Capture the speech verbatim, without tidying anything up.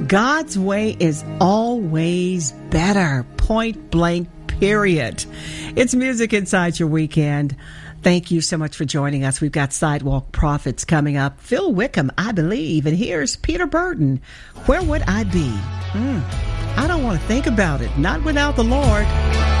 God's way is always better. Point blank, period. It's Music Inside Your Weekend. Thank you so much for joining us. We've got Sidewalk Prophets coming up. Phil Wickham, I Believe. And here's Peter Burton. Where would I be? Mm, I don't want to think about it. Not without the Lord.